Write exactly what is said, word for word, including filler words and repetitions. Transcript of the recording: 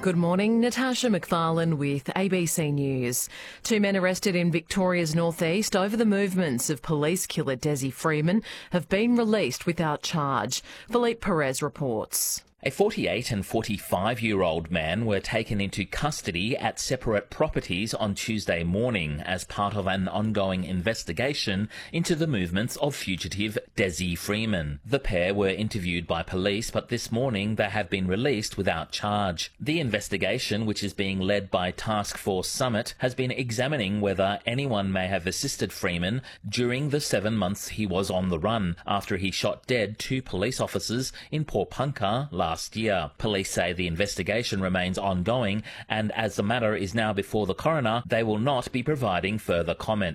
Good morning, Natasha McFarlane with A B C News. Two men arrested in Victoria's northeast over the movements of police killer Desi Freeman have been released without charge. Philippe Perez reports. A forty-eight and forty-five-year-old man were taken into custody at separate properties on Tuesday morning as part of an ongoing investigation into the movements of fugitive Desi Freeman. The pair were interviewed by police, but this morning they have been released without charge. The investigation, which is being led by Task Force Summit, has been examining whether anyone may have assisted Freeman during the seven months he was on the run after he shot dead two police officers in Port Punkah last Last year. Police say the investigation remains ongoing, and as the matter is now before the coroner, they will not be providing further comment.